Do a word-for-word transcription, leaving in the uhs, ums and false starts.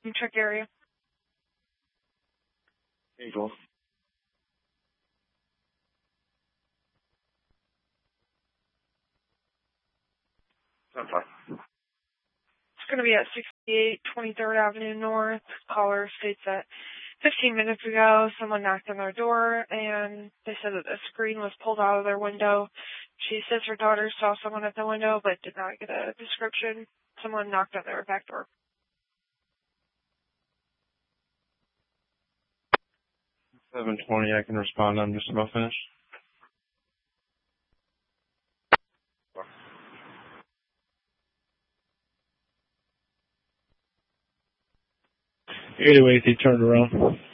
You check area. Eagle. I'm fine. It's going to be at sixty-eight twenty-third Avenue North. Caller states that fifteen minutes ago, someone knocked on their door, and they said that the screen was pulled out of their window. She says her daughter saw someone at the window, but did not get a description. Someone knocked on their back door. seven twenty, I can respond. I'm just about finished. eight oh eight, he turned around.